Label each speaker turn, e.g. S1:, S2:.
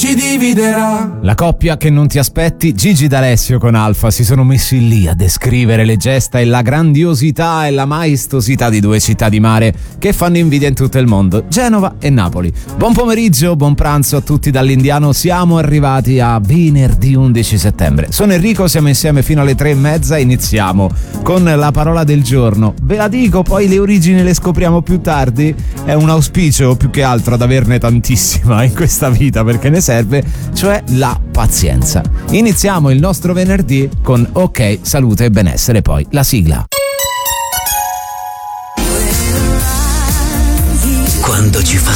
S1: ci dividerà.
S2: La coppia che non ti aspetti, Gigi D'Alessio con Alfa, si sono messi lì a descrivere le gesta e la grandiosità e la maestosità di due città di mare che fanno invidia in tutto il mondo, Genova e Napoli. Buon pomeriggio, buon pranzo a tutti dall'Indiano, siamo arrivati a venerdì 11 settembre. Sono Enrico, siamo insieme fino alle 3:30, iniziamo con la parola del giorno. Ve la dico, poi le origini le scopriamo più tardi, è un auspicio più che altro ad averne tantissima in questa vita perché ne serve, cioè la pazienza. Iniziamo il nostro venerdì con Ok, salute e benessere, poi la sigla.
S3: Quando ci fa